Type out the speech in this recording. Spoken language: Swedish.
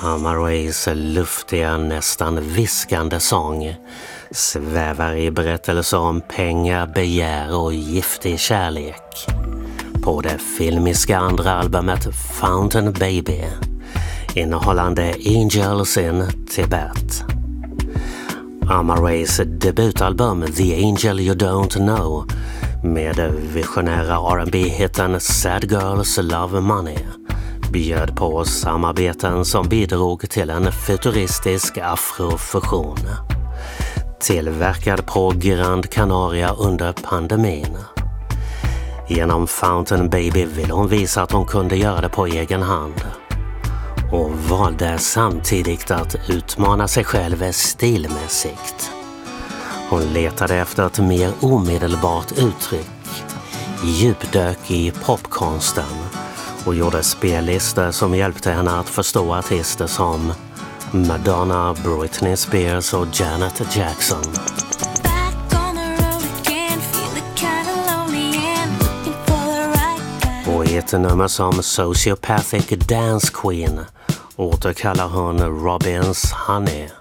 Amarays luftiga, nästan viskande sång svävar i berättelser om pengar, begär och giftig kärlek. På det filmiska andra albumet Fountain Baby, innehållande Angels in Tibet. Amarays debutalbum The Angel You Don't Know med visionära R&B-hitten Sad Girls Love Money bjöd på samarbeten som bidrog till en futuristisk afrofusion. Tillverkad på Gran Canaria under pandemin. Genom Fountain Baby ville hon visa att hon kunde göra det på egen hand. Och valde samtidigt att utmana sig själv stilmässigt. Hon letade efter ett mer omedelbart uttryck, djupdök i popkonsten och gjorde spellistor som hjälpte henne att förstå artister som Madonna, Britney Spears och Janet Jackson. Och i ett nummer som Sociopathic Dance Queen återkallar hon Robins Honey.